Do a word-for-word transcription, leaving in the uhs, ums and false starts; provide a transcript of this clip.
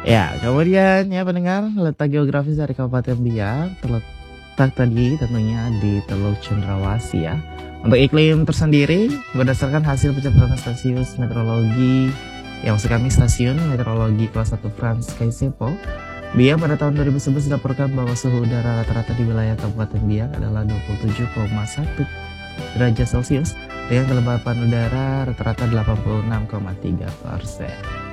Ya, kemudian ya pendengar, letak geografis dari Kabupaten Biak terletak tadi tentunya di Teluk Cendrawasih ya. Untuk iklim tersendiri, berdasarkan hasil pencatatan stasiun meteorologi, yang maksud kami stasiun meteorologi kelas satu France Kaisepo, Biak pada tahun dua ribu sebelas dilaporkan bahwa suhu udara rata-rata di wilayah Kabupaten Biak adalah dua puluh tujuh koma satu derajat Celcius dengan kelembapan udara rata-rata delapan puluh enam koma tiga persen.